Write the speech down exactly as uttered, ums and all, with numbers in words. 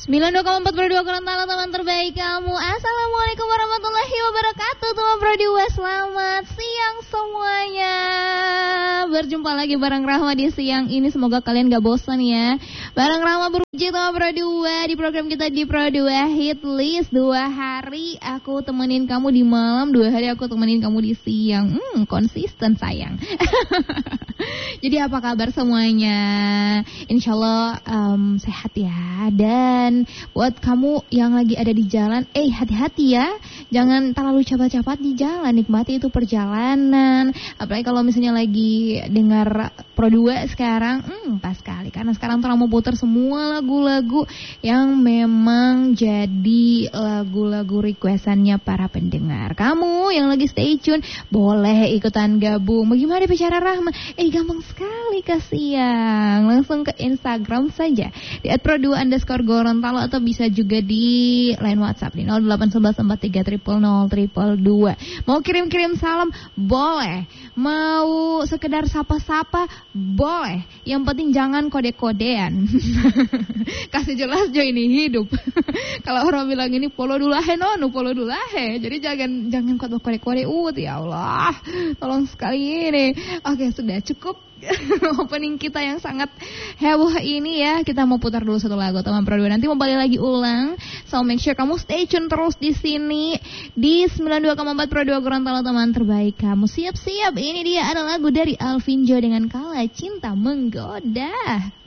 sembilan puluh dua koma empat Pro dua Gorontalo, teman terbaik kamu. Assalamualaikum warahmatullahi wabarakatuh, teman Pro dua. Selamat siang semuanya. Berjumpa lagi bareng Rahma di siang ini. Semoga kalian gak bosan ya. Bareng Rahma beruji teman Pro dua di program kita di Pro dua Hit List. Dua hari aku temenin kamu di malam, dua hari aku temenin kamu di siang. Hmm, konsisten sayang. Jadi apa kabar semuanya? Insya Allah um, sehat ya. Dan buat kamu yang lagi ada di jalan, eh hati-hati ya. Jangan terlalu cepat-cepat di jalan, nikmati itu perjalanan. Apalagi kalau misalnya lagi dengar Pro dua sekarang, hmm, pas sekali. Karena sekarang terang mau putar semua lagu-lagu yang memang jadi lagu-lagu requestannya para pendengar. Kamu yang lagi stay tune, boleh ikutan gabung. Bagaimana bicara Rahma? Eh gampang sekali kasihan. Langsung ke Instagram saja di at pro dua underscore Gorontalo, atau bisa juga di line WhatsApp di nol delapan satu satu empat tiga nol nol nol dua. Mau kirim-kirim salam boleh, mau sekedar sapa-sapa boleh. Yang penting jangan kode-kodean. Kasih jelas jo ini hidup. Kalau orang bilang ini polo dulahe nonu polo dulahe. Jadi jangan jangan kode-kode ut ya Allah. Tolong sekali ini. Oke, sudah cukup opening kita yang sangat heboh ini ya. Kita mau putar dulu satu lagu teman Pro dua. Nanti mau balik lagi ulang. So make sure kamu stay tune terus di sini di sembilan puluh dua koma empat Pro dua Gorontalo, teman terbaik kamu. Siap-siap, ini dia ada lagu dari Alvin Jo dengan Kala Cinta Menggoda.